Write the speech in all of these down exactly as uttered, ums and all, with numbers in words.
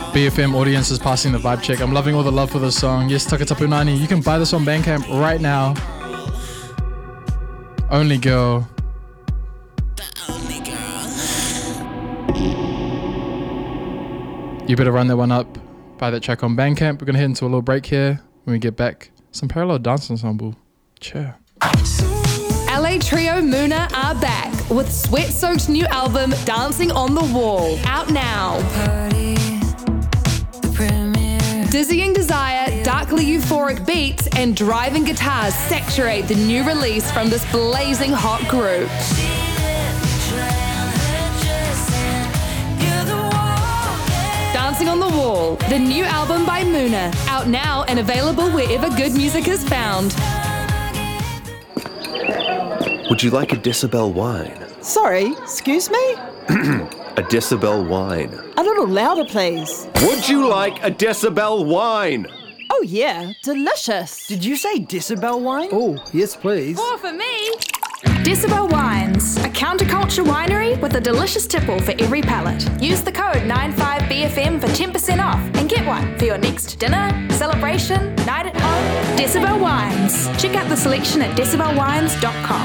B F M audience is passing the vibe check. I'm loving all the love for this song. Yes, Takatapu Nani. You can buy this on Bandcamp right now. Only Girl. You better run that one up. Buy that track on Bandcamp. We're going to head into a little break here. When we get back, some Parallel Dance Ensemble. Cheer. L A trio Muna are back with sweat-soaked new album Dancing on the Wall, out now. Dizzying desire, darkly euphoric beats, and driving guitars saturate the new release from this blazing hot group. Dancing on the Wall, the new album by Muna, out now and available wherever good music is found. Would you like a Decibel wine? Sorry, excuse me? A Decibel wine. A little louder, please. Would you like a Decibel wine? Oh yeah, delicious. Did you say Decibel wine? Oh, yes please. More for me. Decibel Wines, a counterculture winery with a delicious tipple for every palate. Use the code nine five B F M for ten percent off and get one for your next dinner, celebration, night at home. Decibel Wines. Check out the selection at decibel wines dot com.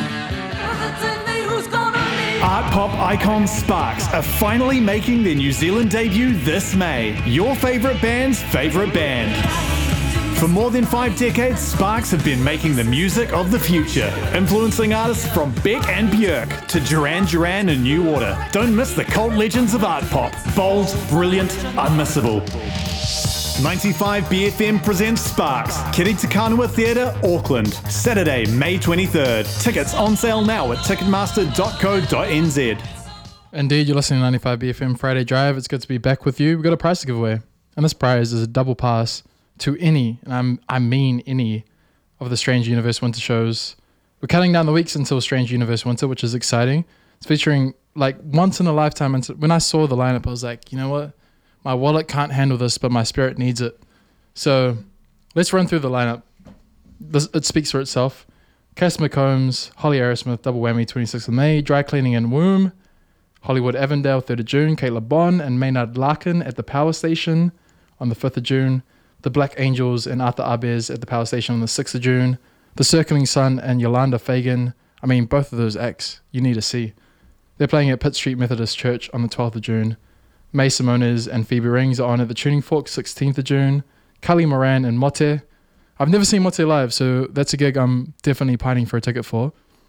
Art pop icon Sparks are finally making their New Zealand debut this May. Your favourite band's favourite band. For more than five decades, Sparks have been making the music of the future, influencing artists from Beck and Björk to Duran Duran and New Order. Don't miss the cult legends of art pop. Bold, brilliant, unmissable. ninety-five B F M presents Sparks, Kiri Te Kanua Theatre, Auckland, Saturday, May twenty-third. Tickets on sale now at ticketmaster dot co dot n z. Indeed, you're listening to ninety-five B F M Friday Drive. It's good to be back with you. We've got a prize to give away, and this prize is a double pass to any, and I'm, I mean any, of the Strange Universe Winter shows. We're counting down the weeks until Strange Universe Winter, which is exciting. It's featuring, like, once in a lifetime. And when I saw the lineup, I was like, you know what? My wallet can't handle this, but my spirit needs it. So let's run through the lineup. This, it speaks for itself. Cass McCombs, Holly Aerosmith, Double Whammy, twenty-sixth of May, Dry Cleaning and Womb, Hollywood Avondale, third of June, Caitlin Bond and Maynard Larkin at the Power Station on the fifth of June, The Black Angels and Arthur Abez at the Power Station on the sixth of June, The Circling Sun and Yolanda Fagan. I mean, both of those acts, you need to see. They're playing at Pitt Street Methodist Church on the twelfth of June. May Simones and Phoebe Rings are on at the Tuning Fork, sixteenth of June. Kali Moran and Mote. I've never seen Mote live, so that's a gig I'm definitely pining for a ticket for.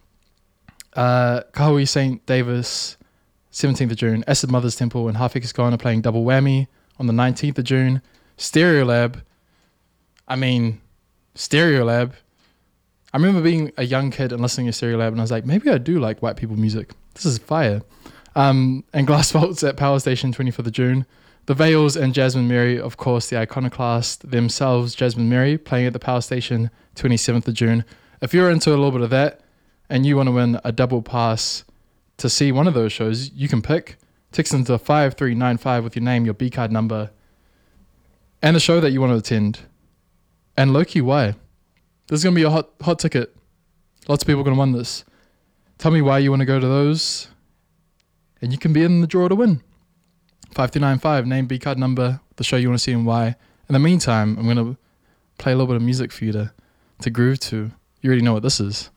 Uh, Kahui Saint Davis, seventeenth of June. Acid Mother's Temple and Half Acres Gone are playing Double Whammy on the nineteenth of June. Stereolab. I mean, Stereolab. I remember being a young kid and listening to Stereolab, and I was like, maybe I do like white people music. This is fire. Um, and Glass Vaults at Power Station, twenty-fifth of June. The Veils and Jasmine Mary, of course, the iconoclast themselves, Jasmine Mary, playing at the Power Station, twenty-seventh of June. If you're into a little bit of that and you want to win a double pass to see one of those shows, you can pick. Text into five three nine five with your name, your B card number, and the show that you want to attend. And low-key, why? This is going to be a hot hot ticket. Lots of people are going to win this. Tell me why you want to go to those, and you can be in the draw to win. five two nine five, name, B card number, the show you want to see and why. In the meantime, I'm going to play a little bit of music for you to, to groove to. You already know what this is.